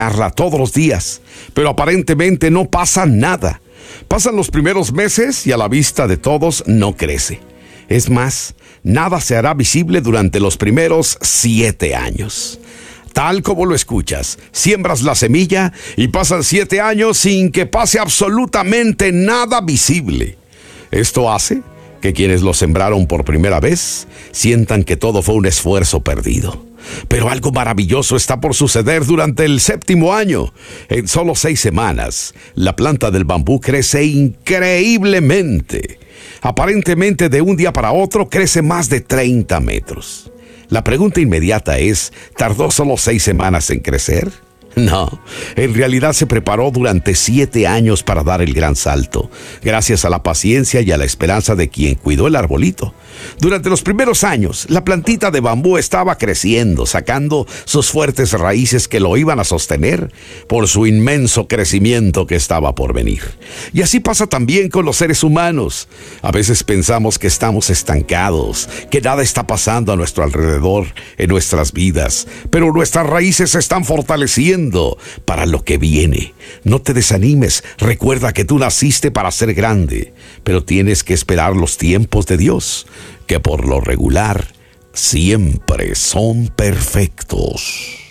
todos los días, pero aparentemente no pasa nada. Pasan los primeros meses y a la vista de todos no crece. Es más, nada se hará visible durante los primeros 7 años. Tal como lo escuchas, siembras la semilla y pasan 7 años sin que pase absolutamente nada visible. Esto hace que quienes lo sembraron por primera vez sientan que todo fue un esfuerzo perdido. Pero algo maravilloso está por suceder durante el 7º año. En solo 6 semanas, la planta del bambú crece increíblemente. Aparentemente, de un día para otro, crece más de 30 metros. La pregunta inmediata es, ¿tardó solo 6 semanas en crecer? No, en realidad se preparó durante 7 años para dar el gran salto, gracias a la paciencia y a la esperanza de quien cuidó el arbolito. Durante los primeros años, la plantita de bambú estaba creciendo, sacando sus fuertes raíces que lo iban a sostener por su inmenso crecimiento que estaba por venir. Y así pasa también con los seres humanos. A veces pensamos que estamos estancados, que nada está pasando a nuestro alrededor en nuestras vidas, pero nuestras raíces se están fortaleciendo para lo que viene. No te desanimes, recuerda que tú naciste para ser grande, pero tienes que esperar los tiempos de Dios, que por lo regular siempre son perfectos.